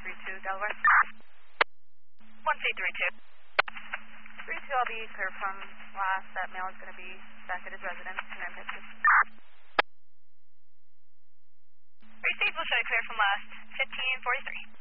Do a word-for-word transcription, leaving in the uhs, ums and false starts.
three two, Delaware. one C three two. three two, I'll be clear from last. That male is going to be back at his residence in Texas. Received, we'll show you clear from last, fifteen forty-three.